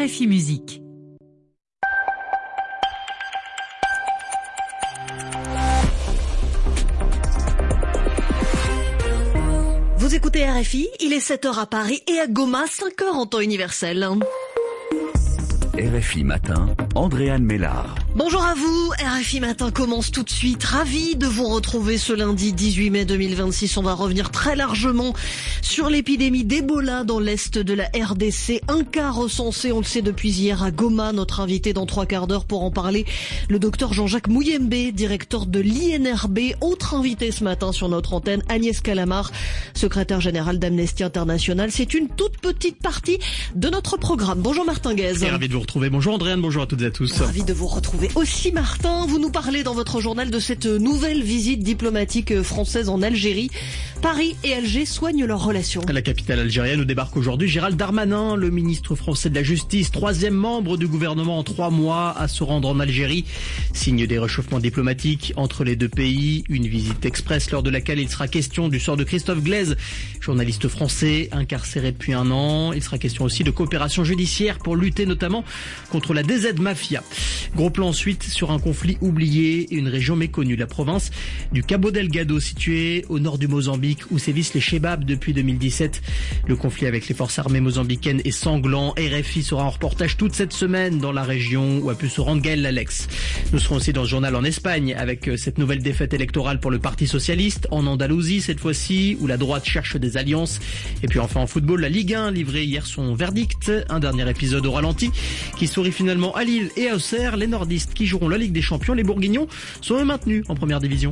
RFI Musique. Vous écoutez RFI, il est 7h à Paris et à Goma, 5h en temps universel. RFI Matin, Andréane Mélard. Bonjour à vous, RFI Matin commence tout de suite. Ravi de vous retrouver ce lundi 18 mai 2026. On va revenir très largement sur l'épidémie d'Ebola dans l'est de la RDC. Un cas recensé, on le sait depuis hier à Goma. Notre invité dans 3 quarts d'heure pour en parler, le docteur Jean-Jacques Mouyembe, directeur de l'INRB. Autre invité ce matin sur notre antenne, Agnès Calamard, secrétaire générale d'Amnesty International. C'est une toute petite partie de notre programme. Bonjour Martin Guez. Ravi de vous retrouver. Bonjour Andréane, bonjour à toutes et à tous. Ravi de vous retrouver aussi Martin. Vous nous parlez dans votre journal de cette nouvelle visite diplomatique française en Algérie. Paris et Alger soignent leurs relations. À la capitale algérienne où débarque aujourd'hui Gérald Darmanin, le ministre français de la Justice, 3e membre du gouvernement en 3 mois à se rendre en Algérie. Signe des réchauffements diplomatiques entre les deux pays. Une visite express lors de laquelle il sera question du sort de Christophe Glaise, journaliste français incarcéré depuis 1 an. Il sera question aussi de coopération judiciaire pour lutter notamment contre la DZ Mafia. Gros plan ensuite sur un conflit oublié, une région méconnue, la province du Cabo Delgado, située au nord du Mozambique où sévissent les Chebabs depuis 2017. Le conflit avec les forces armées mozambicaines est sanglant. RFI sera en reportage toute cette semaine dans la région où a pu se rendre Gaël Lalex. Nous serons aussi dans ce journal en Espagne avec cette nouvelle défaite électorale pour le Parti Socialiste, en Andalousie cette fois-ci, où la droite cherche des alliances. Et puis enfin en football, la Ligue 1 livrait hier son verdict. Un dernier épisode au ralenti qui sourit finalement à Lille et à Auxerre. Les nordistes qui joueront la Ligue des Champions, les Bourguignons, sont maintenus en première division.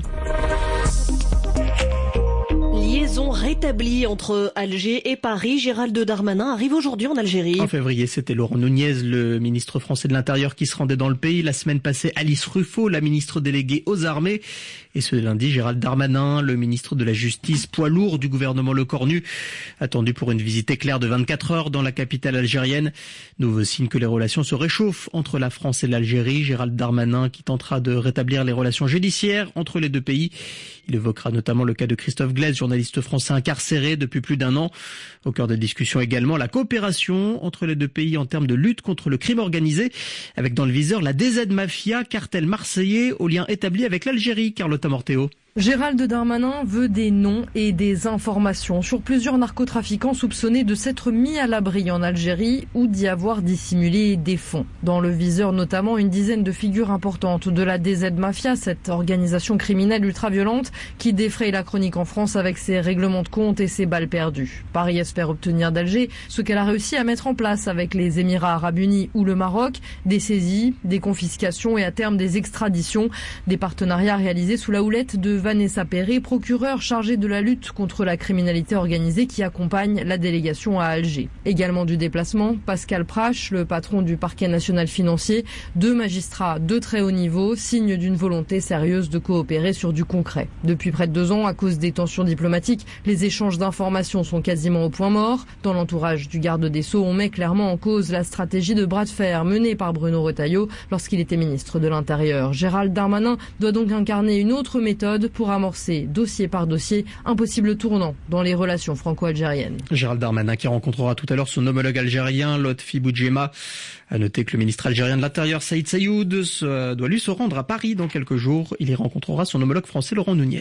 Liaison rétablie entre Alger et Paris. Gérald Darmanin arrive aujourd'hui en Algérie. En février, c'était Laurent Nunez, le ministre français de l'Intérieur, qui se rendait dans le pays. La semaine passée, Alice Ruffo, la ministre déléguée aux armées. Et ce lundi, Gérald Darmanin, le ministre de la Justice, poids lourd du gouvernement Lecornu, attendu pour une visite éclair de 24 heures dans la capitale algérienne. Nouveau signe que les relations se réchauffent entre la France et l'Algérie. Gérald Darmanin qui tentera de rétablir les relations judiciaires entre les deux pays. Il évoquera notamment le cas de Christophe Glaise, journaliste français incarcéré depuis plus d'1 an. Au cœur des discussions également, la coopération entre les deux pays en termes de lutte contre le crime organisé, avec dans le viseur la DZ Mafia, cartel marseillais aux liens établis avec l'Algérie. Carlotta Morteo. Gérald Darmanin veut des noms et des informations sur plusieurs narcotrafiquants soupçonnés de s'être mis à l'abri en Algérie ou d'y avoir dissimulé des fonds. Dans le viseur notamment une dizaine de figures importantes de la DZ Mafia, cette organisation criminelle ultra-violente qui défraye la chronique en France avec ses règlements de compte et ses balles perdues. Paris espère obtenir d'Alger ce qu'elle a réussi à mettre en place avec les Émirats Arabes Unis ou le Maroc, des saisies, des confiscations et à terme des extraditions, des partenariats réalisés sous la houlette de Vanessa Perret, procureure chargée de la lutte contre la criminalité organisée qui accompagne la délégation à Alger. Également du déplacement, Pascal Prache, le patron du parquet national financier, 2 magistrats de très haut niveau, signe d'une volonté sérieuse de coopérer sur du concret. Depuis près de 2 ans, à cause des tensions diplomatiques, les échanges d'informations sont quasiment au point mort. Dans l'entourage du garde des Sceaux, on met clairement en cause la stratégie de bras de fer menée par Bruno Retailleau lorsqu'il était ministre de l'Intérieur. Gérald Darmanin doit donc incarner une autre méthode pour amorcer, dossier par dossier, un possible tournant dans les relations franco-algériennes. Gérald Darmanin qui rencontrera tout à l'heure son homologue algérien, Lotfi Boudjema. À noter que le ministre algérien de l'Intérieur, Saïd Saïoud, doit lui se rendre à Paris dans quelques jours. Il y rencontrera son homologue français, Laurent Nunez.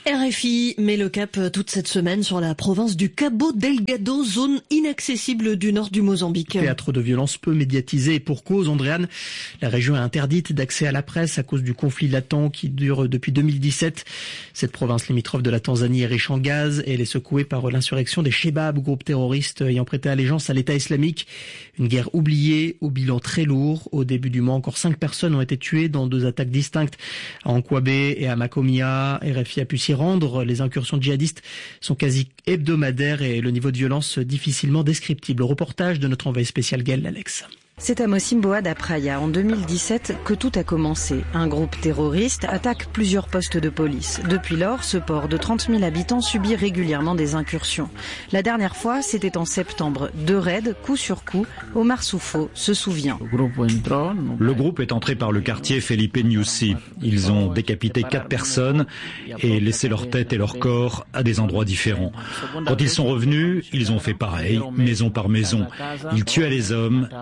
RFI met le cap toute cette semaine sur la province du Cabo Delgado, zone inaccessible du nord du Mozambique. Théâtre de violence peu médiatisé et pour cause, Andréane. La région est interdite d'accès à la presse à cause du conflit latent qui dure depuis 2017. Cette province limitrophe de la Tanzanie est riche en gaz et elle est secouée par l'insurrection des Chebabs, groupe terroriste ayant prêté allégeance à l'État islamique. Une guerre oubliée, au bilan très lourd. Au début du mois, encore 5 personnes ont été tuées dans 2 attaques distinctes à Ankwabé et à Makomia. RFI a pu s'y rendre. Les incursions djihadistes sont quasi hebdomadaires et le niveau de violence difficilement descriptible. Reportage de notre envoyé spécial Gaël Lalex. C'est à Mocimboa da Praia, en 2017, que tout a commencé. Un groupe terroriste attaque plusieurs postes de police. Depuis lors, ce port de 30 000 habitants subit régulièrement des incursions. La dernière fois, c'était en septembre. 2 raids, coup sur coup. Omar Soufo se souvient. Le groupe est entré par le quartier Felipe Nyusi. Ils ont décapité 4 personnes et laissé leur tête et leur corps à des endroits différents. Quand ils sont revenus, ils ont fait pareil, maison par maison. Ils tuaient les hommes et laissaient les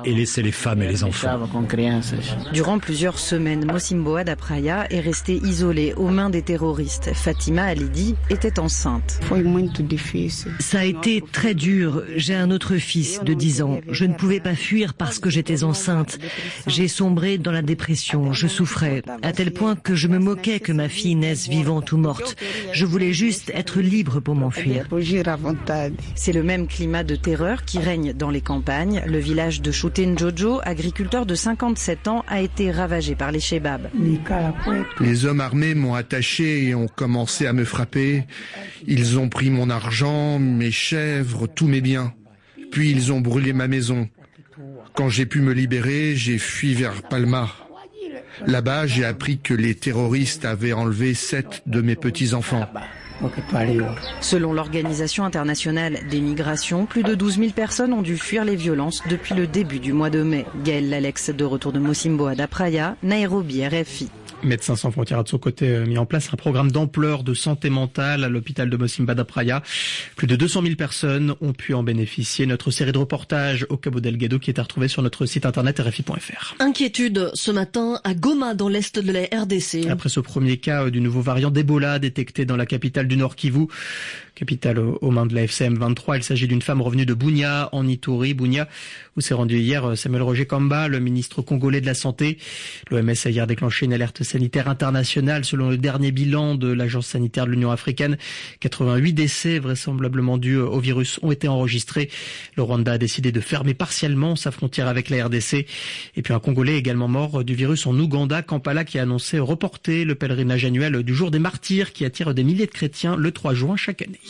les femmes et les enfants. Durant plusieurs semaines, Mocimboa da Praia est resté isolé aux mains des terroristes. Fatima Alidi était enceinte. Ça a été très dur. J'ai un autre fils de 10 ans. Je ne pouvais pas fuir parce que j'étais enceinte. J'ai sombré dans la dépression. Je souffrais à tel point que je me moquais que ma fille naisse vivante ou morte. Je voulais juste être libre pour m'enfuir. C'est le même climat de terreur qui règne dans les campagnes. Le village de Choutenjojo, agriculteur de 57 ans, a été ravagé par les chebabs. Les hommes armés m'ont attaché et ont commencé à me frapper. Ils ont pris mon argent, mes chèvres, tous mes biens. Puis ils ont brûlé ma maison. Quand j'ai pu me libérer, j'ai fui vers Palma. Là-bas, j'ai appris que les terroristes avaient enlevé 7 de mes petits-enfants. Selon l'Organisation internationale des migrations, plus de 12 000 personnes ont dû fuir les violences depuis le début du mois de mai. Gaël Lalex, de retour de Mocimboa da Praia, Nairobi, RFI. Médecins sans frontières a de son côté mis en place un programme d'ampleur de santé mentale à l'hôpital de Mocimboa da Praia. Plus de 200 000 personnes ont pu en bénéficier. Notre série de reportages au Cabo Delgado qui est à retrouver sur notre site internet rfi.fr. Inquiétude ce matin à Goma dans l'est de la RDC. Après ce premier cas du nouveau variant d'Ebola détecté dans la capitale du Nord Kivu, capitale aux mains de la FCM 23, il s'agit d'une femme revenue de Bunia en Ituri. Bunia où s'est rendu hier Samuel Roger Kamba, le ministre congolais de la Santé. L'OMS a hier déclenché une alerte sanitaire internationale. Selon le dernier bilan de l'Agence sanitaire de l'Union africaine, 88 décès vraisemblablement dus au virus ont été enregistrés. Le Rwanda a décidé de fermer partiellement sa frontière avec la RDC. Et puis un Congolais également mort du virus en Ouganda, Kampala, qui a annoncé reporter le pèlerinage annuel du jour des martyrs qui attire des milliers de chrétiens le 3 juin chaque année.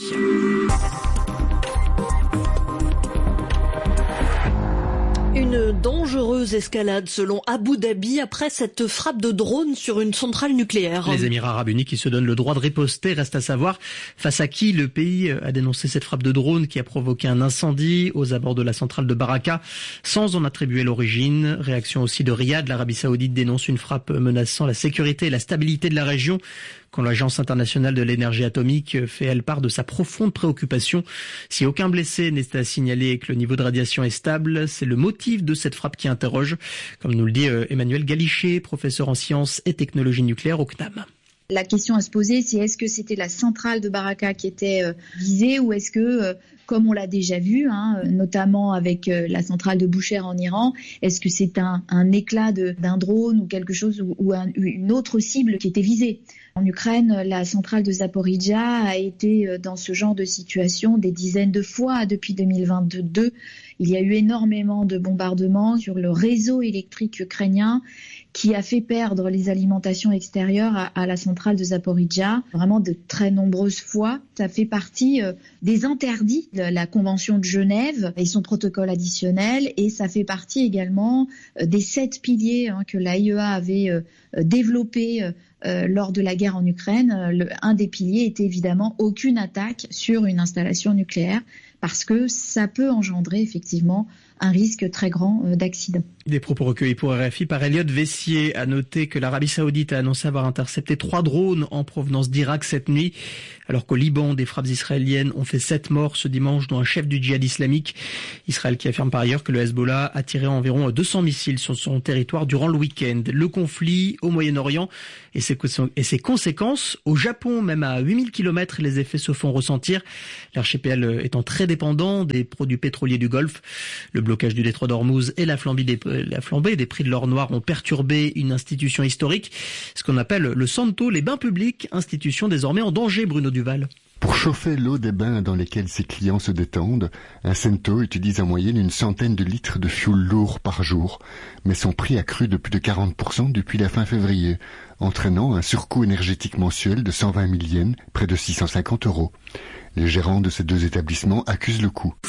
Une dangereuse escalade selon Abu Dhabi après cette frappe de drone sur une centrale nucléaire. Les Émirats arabes unis qui se donnent le droit de riposter. Reste à savoir face à qui le pays a dénoncé cette frappe de drone qui a provoqué un incendie aux abords de la centrale de Baraka sans en attribuer l'origine. Réaction aussi de Riyad. L'Arabie saoudite dénonce une frappe menaçant la sécurité et la stabilité de la région. Quand l'Agence internationale de l'énergie atomique fait elle part de sa profonde préoccupation. Si aucun blessé n'est à signaler et que le niveau de radiation est stable, c'est le motif de cette frappe qui interroge, comme nous le dit Emmanuel Galichet, professeur en sciences et technologies nucléaires au CNAM. La question à se poser, c'est est-ce que c'était la centrale de Baraka qui était visée ou est-ce que, comme on l'a déjà vu, notamment avec la centrale de Boucher en Iran, est-ce que c'est un éclat d'un drone ou quelque chose ou une autre cible qui était visée? En Ukraine, la centrale de Zaporizhzhia a été dans ce genre de situation des dizaines de fois depuis 2022. Il y a eu énormément de bombardements sur le réseau électrique ukrainien qui a fait perdre les alimentations extérieures à la centrale de Zaporizhzhia vraiment de très nombreuses fois. Ça fait partie des interdits de la Convention de Genève et son protocole additionnel et ça fait partie également des 7 piliers que l'AIEA avait développés lors de la guerre en Ukraine. Un des piliers était évidemment aucune attaque sur une installation nucléaire parce que ça peut engendrer effectivement un risque très grand d'accident. Des propos recueillis pour RFI par Elliot Vessier. A noter que l'Arabie Saoudite a annoncé avoir intercepté 3 drones en provenance d'Irak cette nuit, alors qu'au Liban, des frappes israéliennes ont fait 7 morts ce dimanche, dont un chef du djihad islamique. Israël qui affirme par ailleurs que le Hezbollah a tiré environ 200 missiles sur son territoire durant le week-end. Le conflit au Moyen-Orient et ses conséquences. Au Japon, même à 8000 km, les effets se font ressentir. L'archipel étant très dépendant des produits pétroliers du Golfe. Le blocage du détroit d'Ormuz et la flambée des prix de l'or noir ont perturbé une institution historique, ce qu'on appelle le Santo, les bains publics, institution désormais en danger, Bruno Duval. Pour chauffer l'eau des bains dans lesquels ses clients se détendent, un Cento utilise en moyenne une centaine de litres de fioul lourd par jour, mais son prix a cru de plus de 40% depuis la fin février, entraînant un surcoût énergétique mensuel de 120 000 yens, près de 650 €. Les gérants de ces 2 établissements accusent le coup.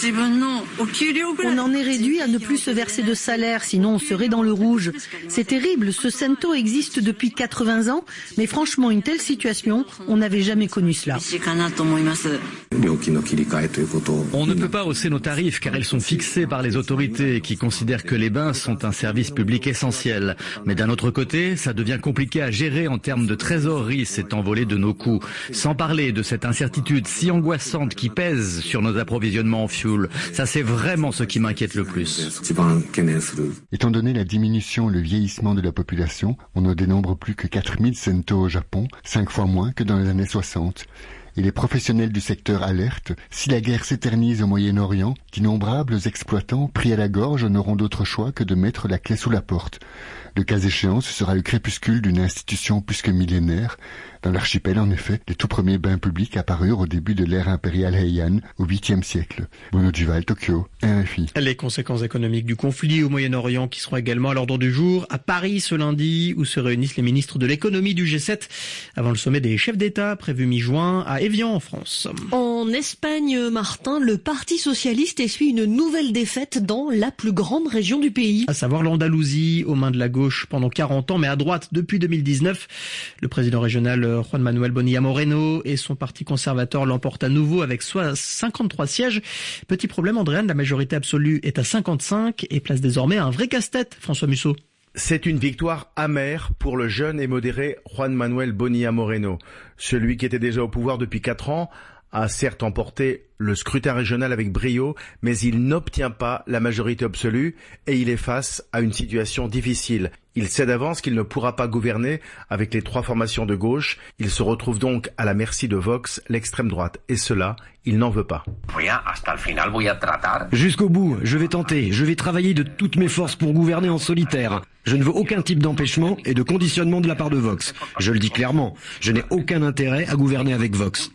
On en est réduit à ne plus se verser de salaire, sinon on serait dans le rouge. C'est terrible, ce Cento existe depuis 80 ans, mais franchement, une telle situation, on n'avait jamais connu cela. On ne peut pas hausser nos tarifs car ils sont fixés par les autorités qui considèrent que les bains sont un service public essentiel. Mais d'un autre côté, ça devient compliqué à gérer en termes de trésorerie cet envolé de nos coûts. Sans parler de cette incertitude si angoissante 60 qui pèsent sur nos approvisionnements en fioul. Ça, c'est vraiment ce qui m'inquiète le plus. Étant donné la diminution et le vieillissement de la population, on ne dénombre plus que 4000 Sento au Japon, 5 fois moins que dans les années 60. Et les professionnels du secteur alertent, si la guerre s'éternise au Moyen-Orient, d'innombrables exploitants pris à la gorge n'auront d'autre choix que de mettre la clé sous la porte. Le cas échéant, ce sera le crépuscule d'une institution plus que millénaire. Dans l'archipel, en effet, les tout premiers bains publics apparurent au début de l'ère impériale Heian, au 8e siècle. Bruno Duval, Tokyo, RFI. Les conséquences économiques du conflit au Moyen-Orient qui seront également à l'ordre du jour à Paris ce lundi, où se réunissent les ministres de l'économie du G7 avant le sommet des chefs d'État prévu mi-juin à Évian en France. En Espagne, Martin, le Parti socialiste essuie une nouvelle défaite dans la plus grande région du pays. À savoir l'Andalousie, aux mains de la gauche pendant 40 ans, mais à droite depuis 2019. Le président régional Juan Manuel Bonilla Moreno et son parti conservateur l'emportent à nouveau avec soit 53 sièges. Petit problème, Andréane, la majorité absolue est à 55 et place désormais un vrai casse-tête, François Musso. C'est une victoire amère pour le jeune et modéré Juan Manuel Bonilla Moreno. Celui qui était déjà au pouvoir depuis 4 ans a certes emporté le scrutin régional avec brio, mais il n'obtient pas la majorité absolue et il est face à une situation difficile. Il sait d'avance qu'il ne pourra pas gouverner avec les 3 formations de gauche. Il se retrouve donc à la merci de Vox, l'extrême droite. Et cela, il n'en veut pas. Jusqu'au bout, je vais tenter. Je vais travailler de toutes mes forces pour gouverner en solitaire. Je ne veux aucun type d'empêchement et de conditionnement de la part de Vox. Je le dis clairement, je n'ai aucun intérêt à gouverner avec Vox.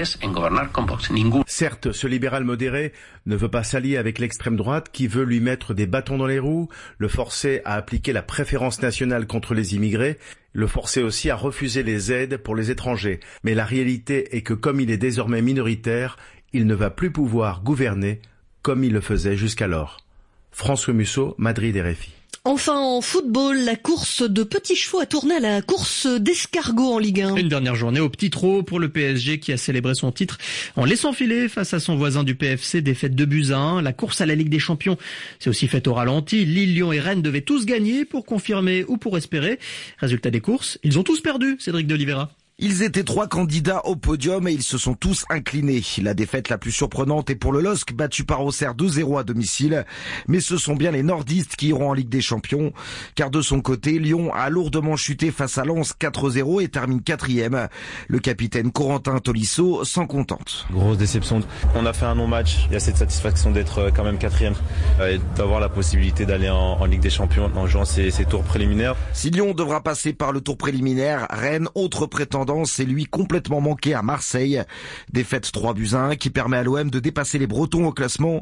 Certes, ce libéral modéré ne veut pas s'allier avec l'extrême droite qui veut lui mettre des bâtons dans les roues, le forcer à appliquer la préférence nationale contre les immigrés, le forcer aussi à refuser les aides pour les étrangers. Mais la réalité est que comme il est désormais minoritaire, il ne va plus pouvoir gouverner comme il le faisait jusqu'alors. François Musso, Madrid, RFI. Enfin, en football, la course de petits chevaux a tourné à la course d'escargots en Ligue 1. Une dernière journée au petit trot pour le PSG qui a célébré son titre en laissant filer face à son voisin du PFC, défaite 2-1. La course à la Ligue des Champions s'est aussi faite au ralenti. Lille, Lyon et Rennes devaient tous gagner pour confirmer ou pour espérer. Résultat des courses, ils ont tous perdu, Cédric d'Oliveira. Ils étaient 3 candidats au podium et ils se sont tous inclinés. La défaite la plus surprenante est pour le LOSC, battu par Auxerre 2-0 à domicile. Mais ce sont bien les nordistes qui iront en Ligue des Champions. Car de son côté, Lyon a lourdement chuté face à Lens 4-0 et termine 4e. Le capitaine Corentin Tolisso s'en contente. Grosse déception. On a fait un non-match. Il y a cette satisfaction d'être quand même 4e et d'avoir la possibilité d'aller en Ligue des Champions en jouant ces tours préliminaires. Si Lyon devra passer par le tour préliminaire, Rennes, autre prétendant, c'est lui complètement manqué à Marseille. Défaite 3-1 qui permet à l'OM de dépasser les Bretons au classement.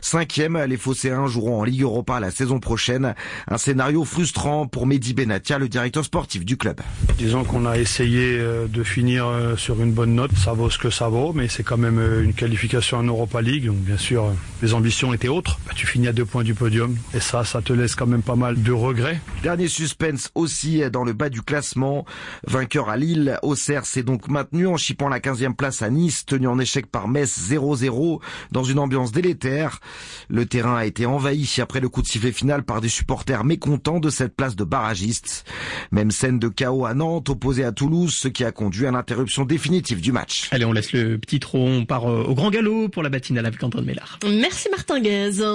5e, les Phocéens joueront en Ligue Europa la saison prochaine. Un scénario frustrant pour Mehdi Benatia, le directeur sportif du club. Disons qu'on a essayé de finir sur une bonne note. Ça vaut ce que ça vaut, mais c'est quand même une qualification en Europa League. Donc bien sûr, les ambitions étaient autres. Tu finis à 2 points du podium et ça te laisse quand même pas mal de regrets. Dernier suspense aussi dans le bas du classement. Vainqueur à Lille, Auxerre s'est donc maintenu en chippant la 15e place à Nice, tenu en échec par Metz 0-0 dans une ambiance délétère. Le terrain a été envahi après le coup de sifflet final par des supporters mécontents de cette place de barragiste. Même scène de chaos à Nantes, opposée à Toulouse, ce qui a conduit à l'interruption définitive du match. Allez, on laisse le petit trot, on part au grand galop pour la matinale avec Antoine Mélard. Merci Martin Guez.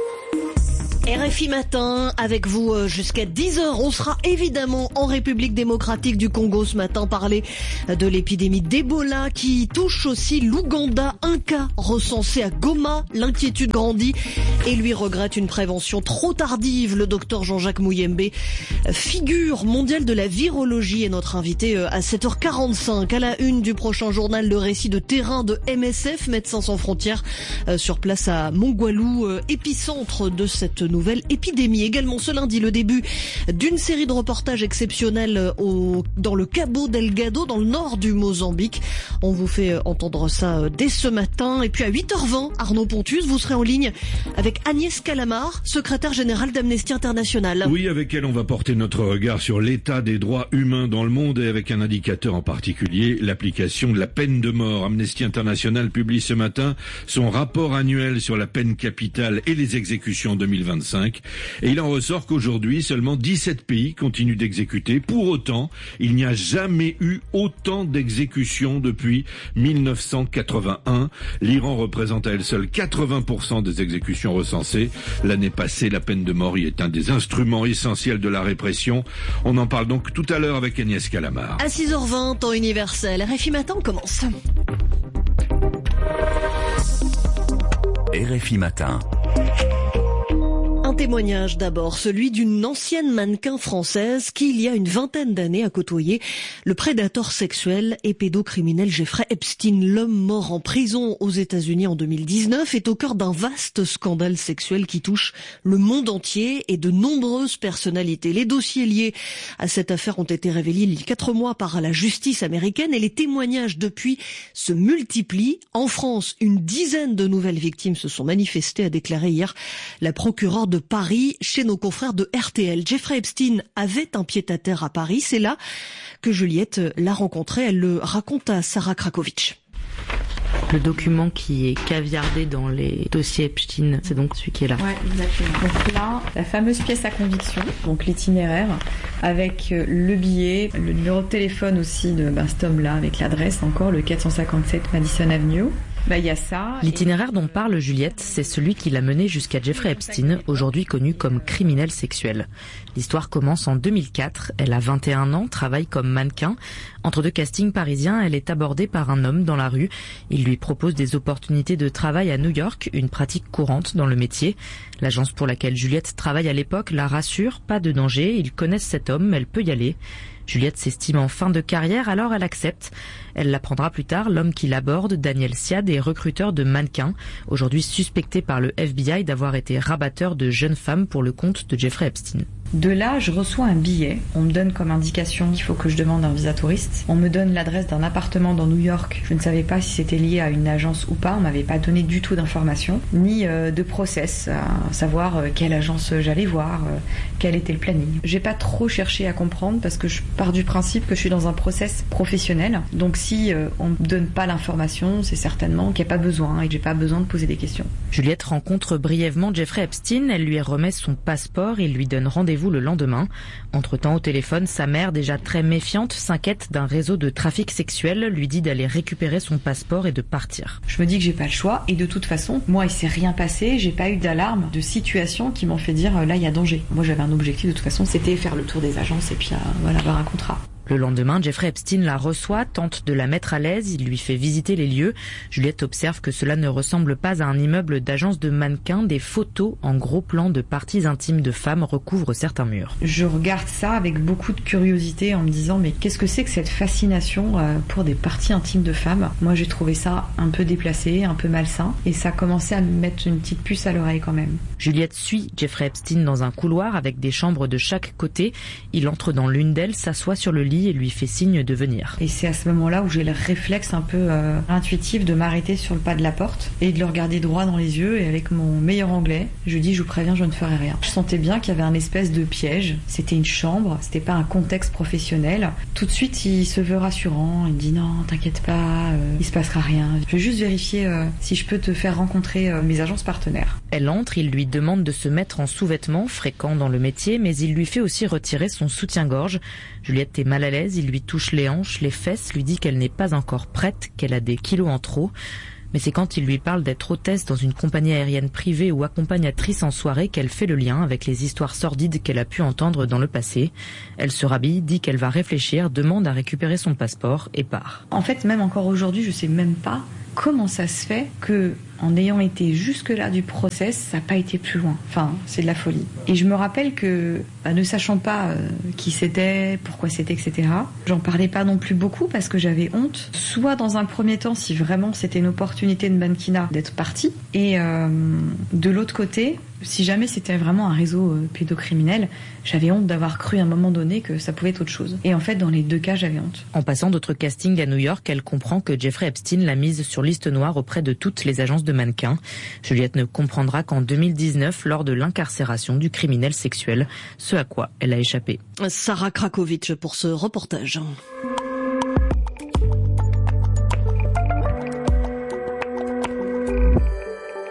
RFI Matin, avec vous jusqu'à 10h. On sera évidemment en République démocratique du Congo ce matin, parler de l'épidémie d'Ebola qui touche aussi l'Ouganda. Un cas recensé à Goma, l'inquiétude grandit et lui regrette une prévention trop tardive. Le docteur Jean-Jacques Mouyembe, figure mondiale de la virologie, est notre invité à 7h45. À la une du prochain journal, le récit de terrain de MSF, Médecins sans frontières, sur place à Mongwalou, épicentre de cette nouvelle épidémie. Également ce lundi, le début d'une série de reportages exceptionnels dans le Cabo Delgado, dans le nord du Mozambique. On vous fait entendre ça dès ce matin. Et puis à 8h20, Arnaud Pontus, vous serez en ligne avec Agnès Calamar, secrétaire générale d'Amnesty International. Oui, avec elle, on va porter notre regard sur l'état des droits humains dans le monde et avec un indicateur en particulier, l'application de la peine de mort. Amnesty International publie ce matin son rapport annuel sur la peine capitale et les exécutions 2023. 1945. Et il en ressort qu'aujourd'hui, seulement 17 pays continuent d'exécuter. Pour autant, il n'y a jamais eu autant d'exécutions depuis 1981. L'Iran représente à elle seule 80% des exécutions recensées. L'année passée, la peine de mort y est un des instruments essentiels de la répression. On en parle donc tout à l'heure avec Agnès Calamar. À 6h20, temps universel. RFI Matin commence. RFI Matin. Un témoignage d'abord, celui d'une ancienne mannequin française qui, il y a une vingtaine d'années, a côtoyé le prédateur sexuel et pédocriminel Jeffrey Epstein. L'homme mort en prison aux États-Unis en 2019 est au cœur d'un vaste scandale sexuel qui touche le monde entier et de nombreuses personnalités. Les dossiers liés à cette affaire ont été révélés il y a 4 mois par la justice américaine et les témoignages depuis se multiplient. En France, une dizaine de nouvelles victimes se sont manifestées, a déclaré hier la procureure de Paris chez nos confrères de RTL. Jeffrey Epstein avait un pied-à-terre à Paris. C'est là que Juliette l'a rencontré. Elle le raconte à Sarah Krakowicz. Le document qui est caviardé dans les dossiers Epstein, c'est donc celui qui est là. Ouais, exactement. Donc là, la fameuse pièce à conviction, donc l'itinéraire, avec le billet, le numéro de téléphone aussi de cet homme-là, avec l'adresse encore, le 457 Madison Avenue. Il y a ça. L'itinéraire dont parle Juliette, c'est celui qui l'a mené jusqu'à Jeffrey Epstein, aujourd'hui connu comme criminel sexuel. L'histoire commence en 2004. Elle a 21 ans, travaille comme mannequin. Entre 2 castings parisiens, elle est abordée par un homme dans la rue. Il lui propose des opportunités de travail à New York, une pratique courante dans le métier. L'agence pour laquelle Juliette travaille à l'époque la rassure, pas de danger, ils connaissent cet homme, elle peut y aller. Juliette s'estime en fin de carrière, alors elle accepte. Elle l'apprendra plus tard, l'homme qui l'aborde, Daniel Siad, est recruteur de mannequins, aujourd'hui suspecté par le FBI d'avoir été rabatteur de jeunes femmes pour le compte de Jeffrey Epstein. De là, je reçois un billet. On me donne comme indication qu'il faut que je demande un visa touriste. On me donne l'adresse d'un appartement dans New York. Je ne savais pas si c'était lié à une agence ou pas. On m'avait pas donné du tout d'informations, ni de process, à savoir quelle agence j'allais voir, quel était le planning. J'ai pas trop cherché à comprendre parce que je pars du principe que je suis dans un process professionnel. Donc si on me donne pas l'information, c'est certainement qu'il n'y a pas besoin et que j'ai pas besoin de poser des questions. Juliette rencontre brièvement Jeffrey Epstein. Elle lui remet son passeport et lui donne rendez-vous le lendemain. Entre-temps, au téléphone, sa mère, déjà très méfiante, s'inquiète d'un réseau de trafic sexuel, lui dit d'aller récupérer son passeport et de partir. Je me dis que j'ai pas le choix et de toute façon, moi, il s'est rien passé, j'ai pas eu d'alarme, de situation qui m'ont fait dire là, il y a danger. Moi, j'avais un objectif de toute façon, c'était faire le tour des agences et puis avoir un contrat. Le lendemain, Jeffrey Epstein la reçoit, tente de la mettre à l'aise, il lui fait visiter les lieux. Juliette observe que cela ne ressemble pas à un immeuble d'agence de mannequins. Des photos en gros plan de parties intimes de femmes recouvrent certains murs. Je regarde ça avec beaucoup de curiosité en me disant mais qu'est-ce que c'est que cette fascination pour des parties intimes de femmes ? Moi j'ai trouvé ça un peu déplacé, un peu malsain et ça a commencé à me mettre une petite puce à l'oreille quand même. Juliette suit Jeffrey Epstein dans un couloir avec des chambres de chaque côté. Il entre dans l'une d'elles, s'assoit sur le lit et lui fait signe de venir. Et c'est à ce moment-là où j'ai le réflexe un peu intuitif de m'arrêter sur le pas de la porte et de le regarder droit dans les yeux et avec mon meilleur anglais, je dis je vous préviens, je ne ferai rien. Je sentais bien qu'il y avait un espèce de piège, c'était une chambre, c'était pas un contexte professionnel. Tout de suite il se veut rassurant, il me dit non t'inquiète pas, il se passera rien. Je veux juste vérifier si je peux te faire rencontrer mes agences partenaires. Elle entre, il lui demande de se mettre en sous-vêtements, fréquent dans le métier, mais il lui fait aussi retirer son soutien-gorge. Juliette est mal à l'aise, il lui touche les hanches, les fesses, lui dit qu'elle n'est pas encore prête, qu'elle a des kilos en trop. Mais c'est quand il lui parle d'être hôtesse dans une compagnie aérienne privée ou accompagnatrice en soirée qu'elle fait le lien avec les histoires sordides qu'elle a pu entendre dans le passé. Elle se rhabille, dit qu'elle va réfléchir, demande à récupérer son passeport et part. En fait, même encore aujourd'hui, je sais même pas comment ça se fait que, en ayant été jusque-là du process, ça n'a pas été plus loin. Enfin, c'est de la folie. Et je me rappelle que, ne sachant pas qui c'était, pourquoi c'était, etc., j'en parlais pas non plus beaucoup parce que j'avais honte. Soit dans un premier temps, si vraiment c'était une opportunité de mannequinat, d'être partie. Et de l'autre côté, si jamais c'était vraiment un réseau pédocriminel, j'avais honte d'avoir cru à un moment donné que ça pouvait être autre chose. Et en fait, dans les deux cas, j'avais honte. En passant d'autres castings à New York, elle comprend que Jeffrey Epstein l'a mise sur liste noire auprès de toutes les agences de mannequins. Juliette ne comprendra qu'en 2019, lors de l'incarcération du criminel sexuel, ce à quoi elle a échappé. Sarah Krakowicz pour ce reportage. Et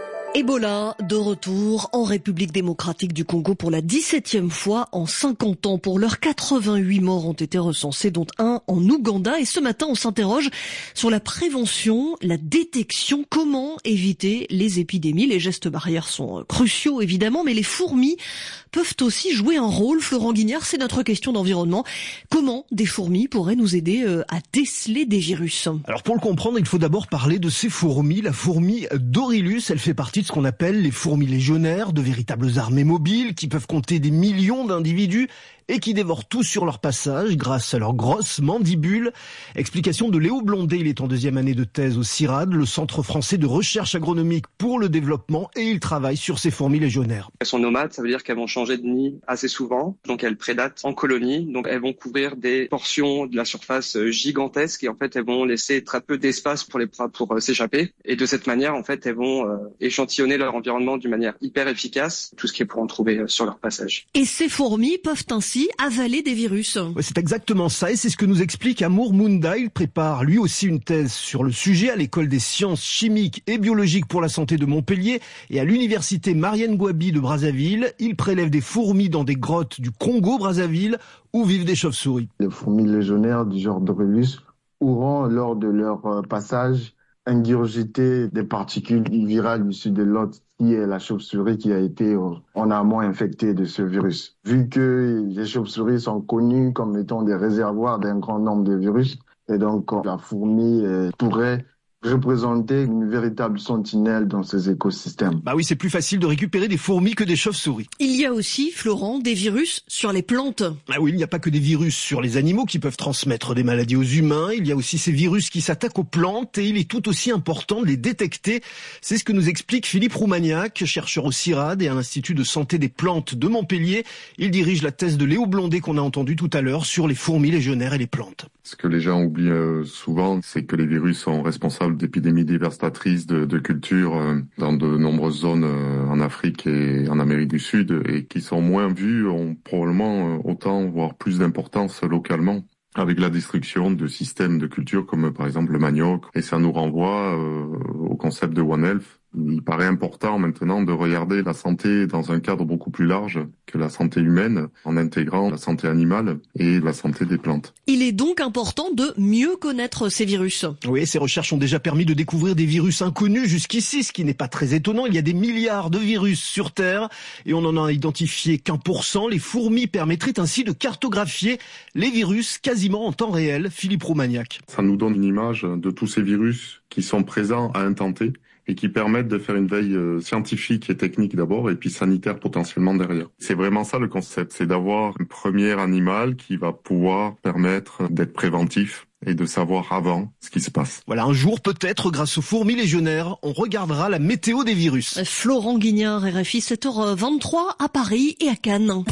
Ebola, de retour en République démocratique du Congo pour la 17e fois en 50 ans. Pour l'heure, 88 morts ont été recensés, dont un en Ouganda. Et ce matin, on s'interroge sur la prévention, la détection, comment éviter les épidémies. Les gestes barrières sont cruciaux, évidemment, mais les fourmis peuvent aussi jouer un rôle. Florent Guignard, c'est notre question d'environnement. Comment des fourmis pourraient nous aider à déceler des virus? Alors pour le comprendre, il faut d'abord parler de ces fourmis. La fourmi Dorilus, elle fait partie de ce qu'on appelle les fourmis légionnaires, de véritables armées mobiles qui peuvent compter des millions d'individus et qui dévorent tout sur leur passage grâce à leurs grosses mandibules. Explication de Léo Blondet, il est en 2e année de thèse au CIRAD, le Centre français de recherche agronomique pour le développement, et il travaille sur ces fourmis légionnaires. Elles sont nomades, ça veut dire qu'elles vont changer de nid assez souvent, donc elles prédatent en colonie, donc elles vont couvrir des portions de la surface gigantesque et en fait elles vont laisser très peu d'espace pour les proies pour s'échapper, et de cette manière en fait elles vont échantillonner leur environnement d'une manière hyper efficace, tout ce qu'ils pourront trouver sur leur passage. Et ces fourmis peuvent ainsi avaler des virus. Ouais, c'est exactement ça, et c'est ce que nous explique Amour Munda. Il prépare lui aussi une thèse sur le sujet à l'école des sciences chimiques et biologiques pour la santé de Montpellier et à l'université Marienne Gouabi de Brazzaville. Il prélève des fourmis dans des grottes du Congo-Brazzaville où vivent des chauves-souris. Les fourmis légionnaires du genre Dorilus auront, lors de leur passage, ingurgité des particules virales issues de l'hôte qui est la chauve-souris qui a été en amont infectée de ce virus. Vu que les chauves-souris sont connues comme étant des réservoirs d'un grand nombre de virus, et donc la fourmi pourrait représenter une véritable sentinelle dans ces écosystèmes. Bah oui, c'est plus facile de récupérer des fourmis que des chauves-souris. Il y a aussi, Florent, des virus sur les plantes. Ah oui, il n'y a pas que des virus sur les animaux qui peuvent transmettre des maladies aux humains. Il y a aussi ces virus qui s'attaquent aux plantes et il est tout aussi important de les détecter. C'est ce que nous explique Philippe Roumaniac, chercheur au CIRAD et à l'Institut de santé des plantes de Montpellier. Il dirige la thèse de Léo Blondet qu'on a entendu tout à l'heure sur les fourmis légionnaires et les plantes. Ce que les gens oublient souvent, c'est que les virus sont responsables d'épidémies dévastatrices de cultures dans de nombreuses zones en Afrique et en Amérique du Sud et qui sont moins vues, ont probablement autant, voire plus d'importance localement, avec la destruction de systèmes de culture comme par exemple le manioc. Et ça nous renvoie au concept de One Health. Il paraît important maintenant de regarder la santé dans un cadre beaucoup plus large que la santé humaine, en intégrant la santé animale et la santé des plantes. Il est donc important de mieux connaître ces virus. Oui, ces recherches ont déjà permis de découvrir des virus inconnus jusqu'ici, ce qui n'est pas très étonnant. Il y a des milliards de virus sur Terre et on n'en a identifié qu'1%. Les fourmis permettraient ainsi de cartographier les virus quasiment en temps réel. Philippe Roumaniac. Ça nous donne une image de tous ces virus qui sont présents à un temps T et qui permettent de faire une veille scientifique et technique d'abord, et puis sanitaire potentiellement derrière. C'est vraiment ça le concept, c'est d'avoir un premier animal qui va pouvoir permettre d'être préventif et de savoir avant ce qui se passe. Voilà, un jour peut-être, grâce aux fourmis légionnaires, on regardera la météo des virus. Florent Guignard, RFI, 7h23 à Paris et à Cannes.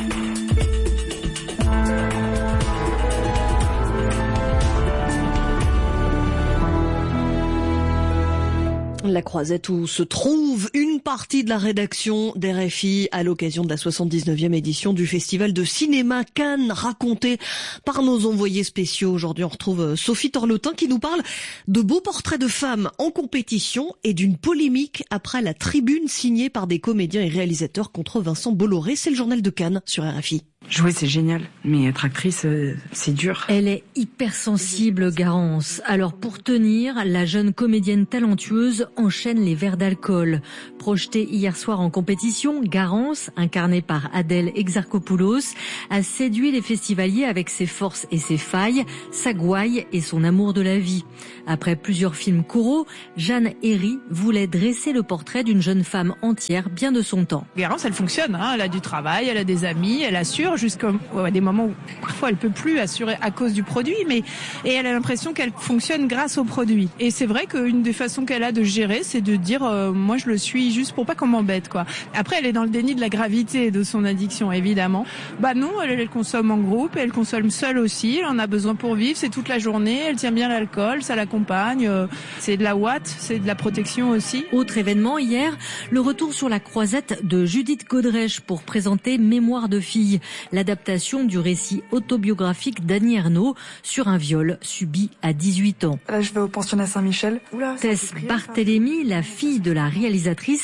La Croisette où se trouve une partie de la rédaction d'RFI à l'occasion de la 79e édition du Festival de cinéma Cannes, raconté par nos envoyés spéciaux. Aujourd'hui, on retrouve Sophie Torlotin qui nous parle de beaux portraits de femmes en compétition et d'une polémique après la tribune signée par des comédiens et réalisateurs contre Vincent Bolloré. C'est le journal de Cannes sur RFI. Jouer, c'est génial, mais être actrice, c'est dur. Elle est hypersensible, Garance. Alors pour tenir, la jeune comédienne talentueuse enchaîne les verres d'alcool. Projetée hier soir en compétition, Garance, incarnée par Adèle Exarchopoulos, a séduit les festivaliers avec ses forces et ses failles, sa gouaille et son amour de la vie. Après plusieurs films coraux, Jeanne Herry voulait dresser le portrait d'une jeune femme entière, bien de son temps. Garance, elle fonctionne, hein. Elle a du travail, elle a des amis, elle assure jusqu'à des moments où parfois elle peut plus assurer à cause du produit, et elle a l'impression qu'elle fonctionne grâce au produit. Et c'est vrai qu'une des façons qu'elle a de gérer, c'est de dire moi je le suis juste pour pas qu'on m'embête, quoi. Après, elle est dans le déni de la gravité de son addiction, évidemment. Bah non, elle consomme en groupe, elle consomme seule aussi, elle en a besoin pour vivre, c'est toute la journée, elle tient bien l'alcool, ça l'accompagne, c'est de la ouate, c'est de la protection aussi. Autre événement hier, le retour sur la Croisette de Judith Godrèche pour présenter Mémoire de fille, l'adaptation du récit autobiographique d'Annie Ernaux sur un viol subi à 18 ans. Là, je vais au pensionnat Saint-Michel. Tess Barthélémy, la fille de la réalisatrice,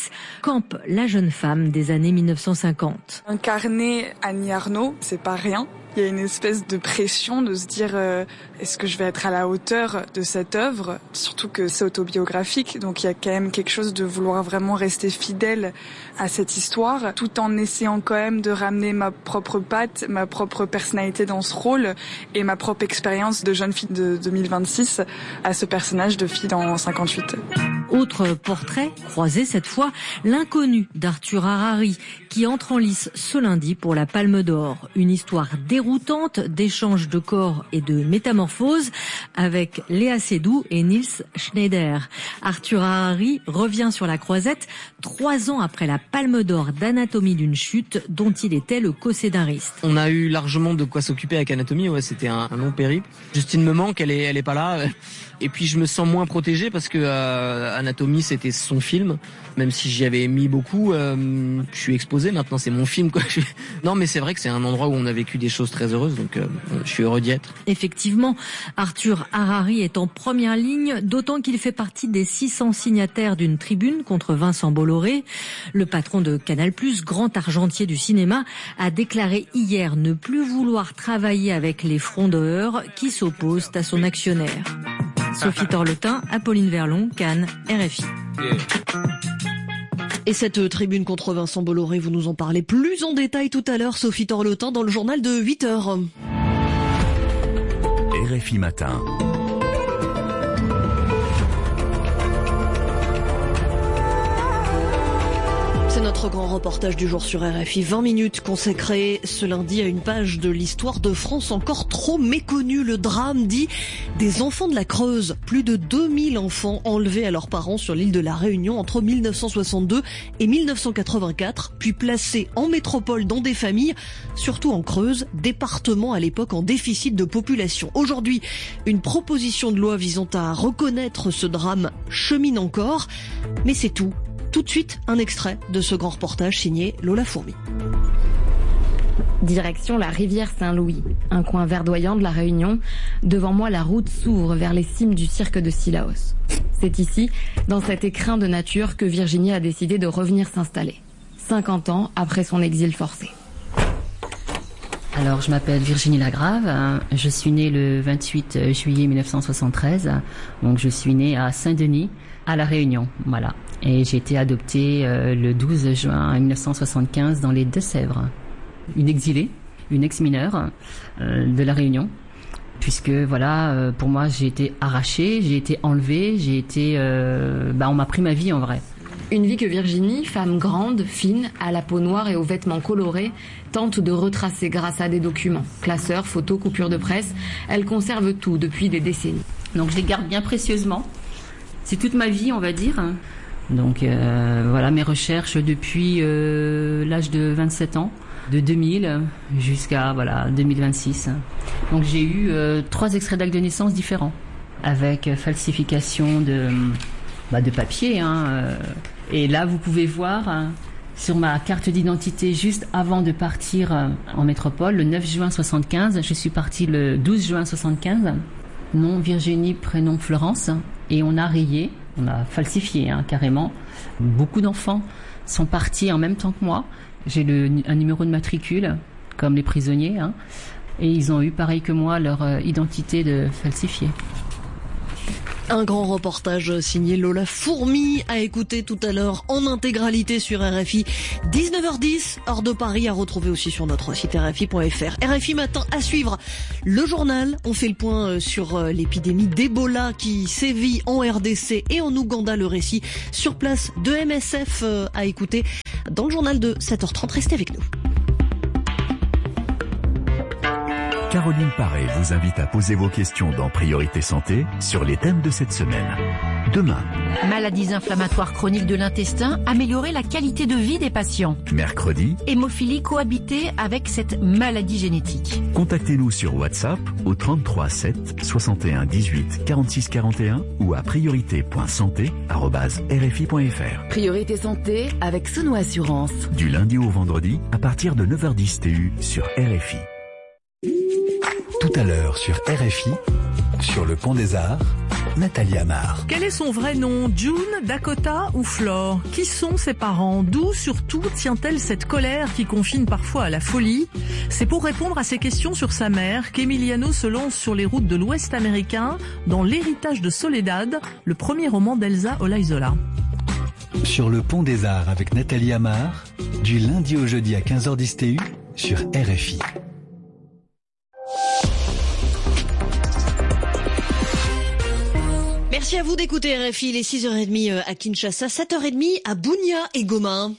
Nice campe la jeune femme des années 1950. Incarner Annie Ernaux, c'est pas rien. Il y a une espèce de pression de se dire est-ce que je vais être à la hauteur de cette œuvre, surtout que c'est autobiographique, donc il y a quand même quelque chose de vouloir vraiment rester fidèle à cette histoire, tout en essayant quand même de ramener ma propre patte, ma propre personnalité dans ce rôle et ma propre expérience de jeune fille de 2026 à ce personnage de fille dans 58. Autre portrait, croisé cette fois, l'inconnu d'Arthur Harari, qui entre en lice ce lundi pour la Palme d'Or. Une histoire déroutante d'échange de corps et de métamorphose avec Léa Seydoux et Nils Schneider. Arthur Harari revient sur la croisette 3 ans après la Palme d'Or d'Anatomie d'une chute dont il était le co-scénariste. On a eu largement de quoi s'occuper avec Anatomie, ouais, c'était un long périple. Justine me manque, elle est pas là. Et puis je me sens moins protégé parce que Anatomie c'était son film, même si j'y avais mis beaucoup, je suis exposé maintenant, c'est mon film quoi. Non mais c'est vrai que c'est un endroit où on a vécu des choses très heureuses, donc je suis heureux d'y être. Effectivement, Arthur Harari est en première ligne, d'autant qu'il fait partie des 600 signataires d'une tribune contre Vincent Bolloré. Le patron de Canal+, grand argentier du cinéma, a déclaré hier ne plus vouloir travailler avec les frondeurs qui s'opposent à son actionnaire. Sophie Torletin, Apolline Verlon, Cannes, RFI. Et cette tribune contre Vincent Bolloré, vous nous en parlez plus en détail tout à l'heure, Sophie Torletin, dans le journal de 8h. RFI Matin. C'est notre grand reportage du jour sur RFI. 20 minutes consacrées ce lundi à une page de l'histoire de France encore trop méconnue. Le drame dit des enfants de la Creuse. Plus de 2000 enfants enlevés à leurs parents sur l'île de la Réunion entre 1962 et 1984, puis placés en métropole dans des familles, surtout en Creuse, département à l'époque en déficit de population. Aujourd'hui, une proposition de loi visant à reconnaître ce drame chemine encore, mais c'est tout. Tout de suite, un extrait de ce grand reportage signé Lola Fourmi. Direction la rivière Saint-Louis, un coin verdoyant de la Réunion. Devant moi, la route s'ouvre vers les cimes du cirque de Sillaos. C'est ici, dans cet écrin de nature, que Virginie a décidé de revenir s'installer. 50 ans après son exil forcé. Alors, je m'appelle Virginie Lagrave, je suis née le 28 juillet 1973, donc je suis née à Saint-Denis, à La Réunion, voilà. Et j'ai été adoptée le 12 juin 1975 dans les Deux-Sèvres. Une exilée, une ex-mineure de La Réunion, puisque voilà, pour moi j'ai été arrachée, j'ai été enlevée, on m'a pris ma vie en vrai. Une vie que Virginie, femme grande, fine, à la peau noire et aux vêtements colorés, tente de retracer grâce à des documents. Classeurs, photos, coupures de presse, elle conserve tout depuis des décennies. Donc je les garde bien précieusement. C'est toute ma vie, on va dire. Donc voilà mes recherches depuis l'âge de 27 ans, de 2000 jusqu'à 2026. Donc j'ai eu 3 extraits d'actes de naissance différents, avec falsification de papier. Et là vous pouvez voir sur ma carte d'identité juste avant de partir en métropole, le 9 juin 75, je suis partie le 12 juin 75. Nom Virginie, prénom Florence, et on a rayé. On a falsifié carrément. Beaucoup d'enfants sont partis en même temps que moi. J'ai un numéro de matricule, comme les prisonniers, et ils ont eu, pareil que moi, leur identité de falsifiée. Un grand reportage signé Lola Fourmi à écouter tout à l'heure en intégralité sur RFI. 19h10, heure de Paris, à retrouver aussi sur notre site RFI.fr. RFI Matin à suivre. Le journal, on fait le point sur l'épidémie d'Ebola qui sévit en RDC et en Ouganda. Le récit sur place de MSF à écouter dans le journal de 7h30. Restez avec nous. Caroline Paré vous invite à poser vos questions dans Priorité Santé sur les thèmes de cette semaine. Demain, maladies inflammatoires chroniques de l'intestin, améliorer la qualité de vie des patients. Mercredi, hémophilie cohabiter avec cette maladie génétique. Contactez-nous sur WhatsApp au 33 7 61 18 46 41 ou à priorité.santé@rfi.fr. Priorité Santé avec Sono Assurance. Du lundi au vendredi à partir de 9h10 TU sur RFI. Tout à l'heure sur RFI, sur le Pont des Arts, Nathalie Amar. Quel est son vrai nom? June, Dakota ou Flore? Qui sont ses parents? D'où surtout tient-elle cette colère qui confine parfois à la folie? C'est pour répondre à ces questions sur sa mère qu'Emiliano se lance sur les routes de l'Ouest américain dans L'héritage de Soledad, le premier roman d'Elsa Olaizola. Sur le pont des Arts avec Nathalie Amar, du lundi au jeudi à 15h10 TU sur RFI. Merci à vous d'écouter RFI, les 6h30 à Kinshasa, 7h30 à Bunia et Goma.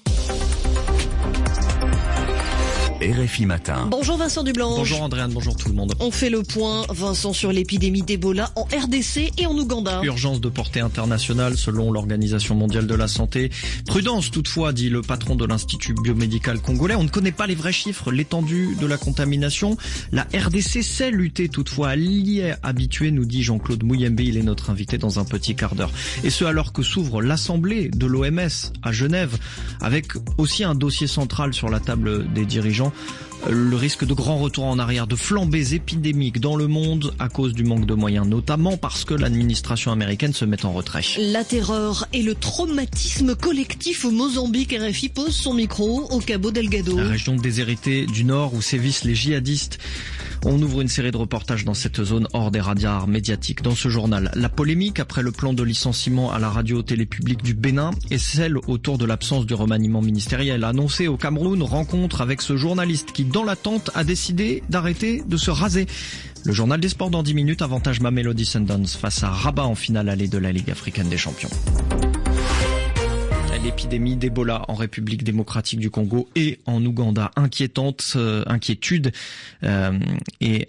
RFI Matin. Bonjour Vincent Dublanche. Bonjour Andréane, bonjour tout le monde. On fait le point, Vincent, sur l'épidémie d'Ebola en RDC et en Ouganda. Urgence de portée internationale selon l'Organisation mondiale de la santé. Prudence toutefois, dit le patron de l'Institut biomédical congolais. On ne connaît pas les vrais chiffres, l'étendue de la contamination. La RDC sait lutter toutefois, elle y est habituée, nous dit Jean-Claude Mouyembe. Il est notre invité dans un petit quart d'heure. Et ce alors que s'ouvre l'Assemblée de l'OMS à Genève, avec aussi un dossier central sur la table des dirigeants. Le risque de grands retours en arrière, de flambées épidémiques dans le monde à cause du manque de moyens, notamment parce que l'administration américaine se met en retrait. La terreur et le traumatisme collectif au Mozambique. RFI pose son micro au Cabo Delgado. La région déshéritée du Nord où sévissent les djihadistes. On ouvre une série de reportages dans cette zone hors des radars médiatiques. Dans ce journal, la polémique après le plan de licenciement à la radio-télé publique du Bénin et celle autour de l'absence du remaniement ministériel. Annoncé au Cameroun, rencontre avec ce journaliste qui, dans l'attente, a décidé d'arrêter de se raser. Le journal des sports dans 10 minutes, avantage Mamelody Sundowns face à Rabat en finale allée de la Ligue africaine des champions. L'épidémie d'Ebola en République démocratique du Congo et en Ouganda, inquiétude et